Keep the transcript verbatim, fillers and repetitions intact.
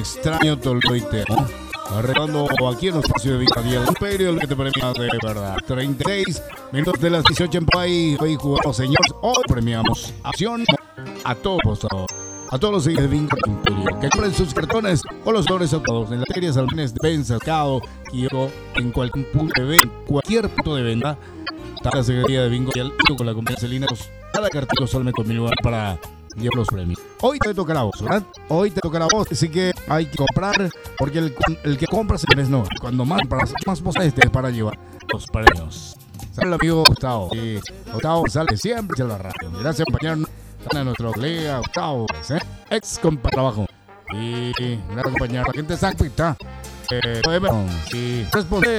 extraño toloitero. Arreglando aquí en los espacios de Victoria, el Imperio, el que te premia de verdad. treinta y seis minutos de las dieciocho en país. Hoy jugamos, señores. Hoy premiamos acción a todos, a todos los seguidores de Bingo Imperio que compren sus cartones o los dólares a todos en las ferias, almacenes, despensas, mercado, kiosco, en cualquier punto de venta, cualquier punto de venta. Está la Secretaría de Bingo y el con la compañía Celina. Cada cartito sale con mi lugar para llevar los premios. Hoy te toca la voz, ¿verdad? Hoy te toca la voz, así que hay que comprar, porque el, el que compra se les no. Cuando más, más posibles para llevar los premios. Sale el amigo Gustavo. Y Gustavo sale siempre en la radio. Gracias por acompañarnos a nuestro colega Gustavo, ¿eh? Ex compa trabajo. Y gracias por acompañar a la gente exacta. Eh, y responder